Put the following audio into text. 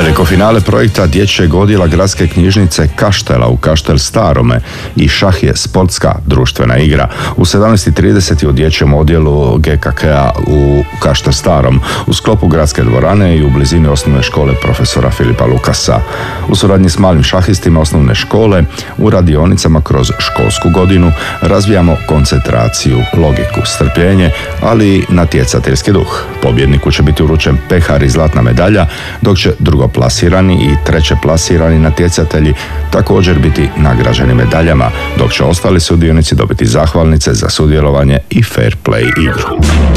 Veliko finale projekta dječjeg odjela gradske knjižnice Kaštela u Kaštel Starome i šah je sportska društvena igra. U 17:30 u dječjem odjelu GKK-a u Kaštel Starom u sklopu gradske dvorane i u blizini osnovne škole profesora Filipa Lukasa. U suradnji s malim šahistima osnovne škole u radionicama kroz školsku godinu razvijamo koncentraciju, logiku, strpljenje, ali i natjecateljski duh. Pobjedniku će biti uručen pehar i zlatna medalja, dok će drugoplasirani i trećeplasirani natjecatelji također biti nagrađeni medaljama, dok će ostali sudionici dobiti zahvalnice za sudjelovanje i fair play igru.